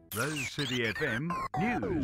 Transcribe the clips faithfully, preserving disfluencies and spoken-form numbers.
Rose City F M News.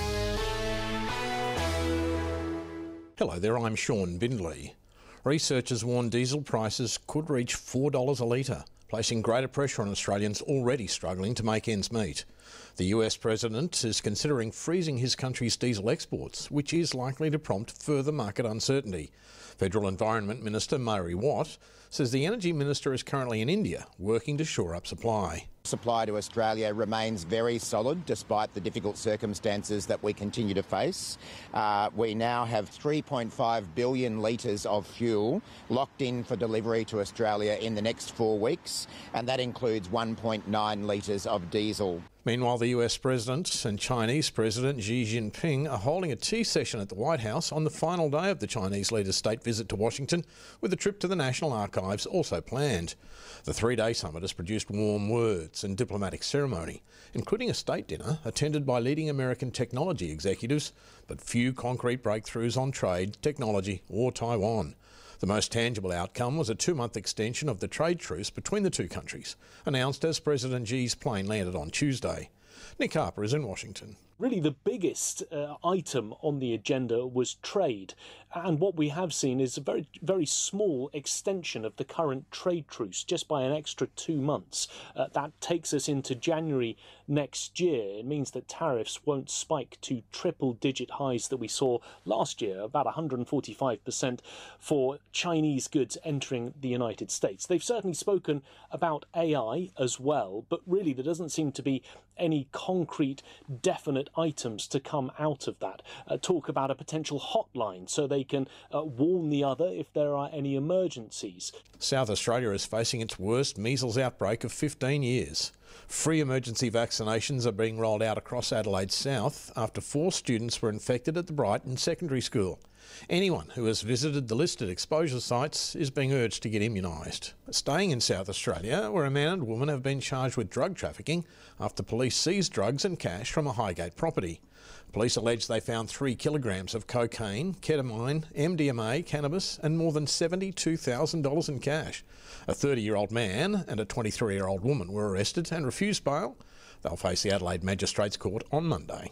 Hello there, I'm Sean Bindley. Researchers warn diesel prices could reach four dollars a litre, placing greater pressure on Australians already struggling to make ends meet. The U S president is considering freezing his country's diesel exports, which is likely to prompt further market uncertainty. Federal Environment Minister Murray Watt says the Energy Minister is currently in India working to shore up supply. Supply to Australia remains very solid despite the difficult circumstances that we continue to face. Uh, we now have three point five billion litres of fuel locked in for delivery to Australia in the next four weeks, and that includes one point nine litres of diesel. Meanwhile, the U S President and Chinese President Xi Jinping are holding a tea session at the White House on the final day of the Chinese leader's state visit to Washington, with a trip to the National Archives also planned. The three-day summit has produced warm words and diplomatic ceremony, including a state dinner attended by leading American technology executives, but few concrete breakthroughs on trade, technology or Taiwan. The most tangible outcome was a two-month extension of the trade truce between the two countries, announced as President Xi's plane landed on Tuesday. Nick Harper is in Washington. Really, the biggest uh, item on the agenda was trade. And what we have seen is a very, very small extension of the current trade truce, just by an extra two months. Uh, that takes us into January next year. It means that tariffs won't spike to triple-digit highs that we saw last year, about one hundred forty-five percent for Chinese goods entering the United States. They've certainly spoken about A I as well, but really there doesn't seem to be any concrete, definite items to come out of that. Uh, talk about a potential hotline so they can uh, warn the other if there are any emergencies. South Australia is facing its worst measles outbreak of fifteen years. Free emergency vaccinations are being rolled out across Adelaide South after four students were infected at the Brighton Secondary School. Anyone who has visited the listed exposure sites is being urged to get immunised. Staying in South Australia, where a man and woman have been charged with drug trafficking after police seized drugs and cash from a Highgate property. Police allege they found three kilograms of cocaine, ketamine, M D M A, cannabis and more than seventy-two thousand dollars in cash. A thirty-year-old man and a twenty-three-year-old woman were arrested and refused bail. They'll face the Adelaide Magistrates Court on Monday.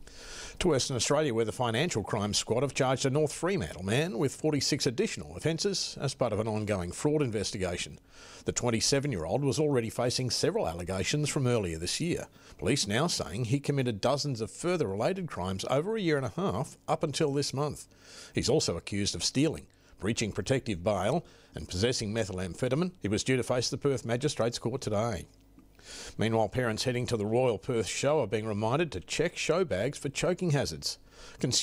To Western Australia, where the Financial Crimes Squad have charged a North Fremantle man with forty-six additional offences as part of an ongoing fraud investigation. The twenty-seven-year-old was already facing several allegations from earlier this year. Police now saying he committed dozens of further related crimes over a year and a half up until this month. He's also accused of stealing, breaching protective bail and possessing methamphetamine. He was due to face the Perth Magistrates Court today. Meanwhile, parents heading to the Royal Perth Show are being reminded to check show bags for choking hazards.